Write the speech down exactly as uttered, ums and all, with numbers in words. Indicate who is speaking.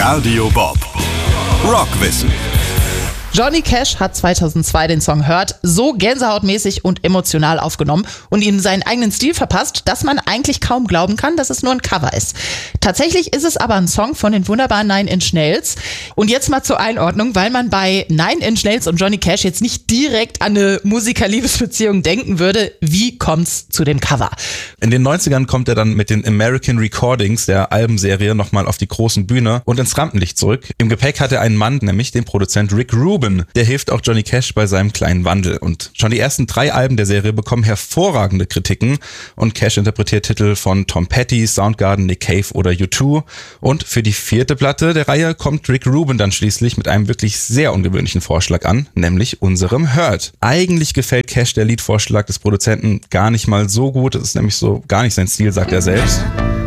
Speaker 1: Radio Bob. Rockwissen.
Speaker 2: Johnny Cash hat zweitausendzwei den Song Hurt so gänsehautmäßig und emotional aufgenommen und ihm seinen eigenen Stil verpasst, dass man eigentlich kaum glauben kann, dass es nur ein Cover ist. Tatsächlich ist es aber ein Song von den wunderbaren Nine Inch Nails. Und jetzt mal zur Einordnung, weil man bei Nine Inch Nails und Johnny Cash jetzt nicht direkt an eine Musiker-Liebesbeziehung denken würde. Wie kommt's zu dem Cover?
Speaker 3: In den neunzigern kommt er dann mit den American Recordings der Albenserie nochmal auf die großen Bühne und ins Rampenlicht zurück. Im Gepäck hat er einen Mann, nämlich den Produzent Rick Rubin. Der hilft auch Johnny Cash bei seinem kleinen Wandel. Und schon die ersten drei Alben der Serie bekommen hervorragende Kritiken. Und Cash interpretiert Titel von Tom Petty, Soundgarden, Nick Cave oder U zwei. Und für die vierte Platte der Reihe kommt Rick Rubin dann schließlich mit einem wirklich sehr ungewöhnlichen Vorschlag an, nämlich unserem Hurt. Eigentlich gefällt Cash der Liedvorschlag des Produzenten gar nicht mal so gut. Das ist nämlich so gar nicht sein Stil, sagt er selbst.